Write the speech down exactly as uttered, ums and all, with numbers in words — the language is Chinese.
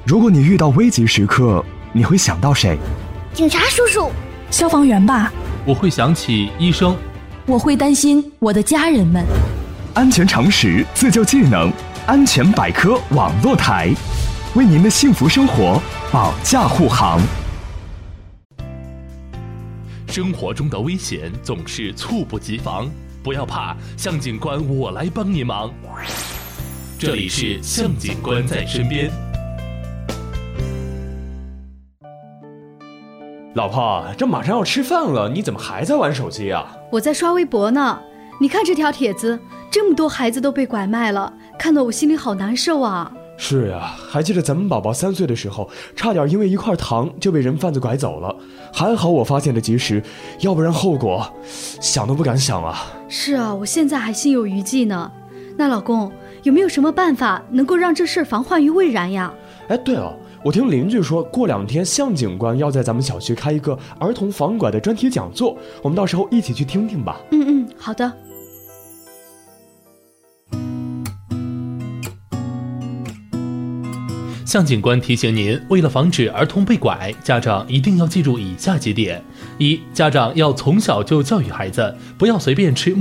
如果你遇到危急时刻，你会想到谁？ 警察叔叔。 消防员吧。 我会想起医生。 我会担心我的家人们。 安全常识，自救技能，安全百科网络台，为您的幸福生活保驾护航。 生活中的危险总是猝不及防，不要怕，向警官我来帮你忙。这里是向警官在身边。 老婆，这马上要吃饭了，你怎么还在玩手机啊？ 我在刷微博呢。你看这条帖子，这么多孩子都被拐卖了，看得我心里好难受啊。 是呀，还记得咱们宝宝三岁的时候，差点因为一块糖就被人贩子拐走了，还好我发现的及时，要不然后果想都不敢想啊。 是啊，我现在还心有余悸呢。那老公，有没有什么办法能够让这事防患于未然呀？ 哎，对了，我听邻居说过两天向警官要在咱们小区开一个儿童防拐的专题讲座，我们到时候一起去听听吧。 嗯嗯，好的。 向警官提醒您，为了防止儿童被拐，家长一定要记住以下几点：一、家长要从小就教育孩子，不要随便吃